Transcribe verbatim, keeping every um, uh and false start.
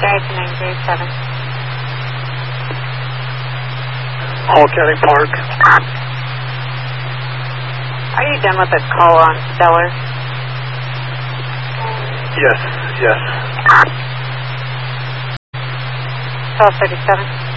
Guide to nine zero seven. Hall County Park. Are you done with the call on Stellar? Yes, yes. twelve thirty-seven.